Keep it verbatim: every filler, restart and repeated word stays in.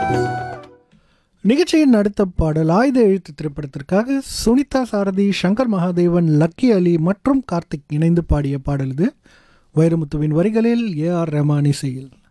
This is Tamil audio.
நிகழ்ச்சியின் அடுத்த பாடல் ஆயுத எழுத்து திரைப்படத்திற்காக சுனிதா சாரதி, சங்கர் மகாதேவன், லக்கி அலி மற்றும் கார்த்திக் இணைந்து பாடிய பாடல் இது. வைரமுத்துவின் வரிகளில் ஏ ஆர் ரஹ்மான் இசையில்.